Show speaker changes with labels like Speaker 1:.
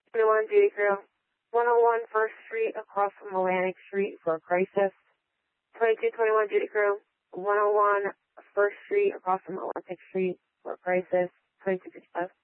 Speaker 1: 21 Judy Crew, 101 First Street across from Atlantic Street for a crisis. 2221 Judy Crew, 101 First Street across from Atlantic Street for a crisis. 2255.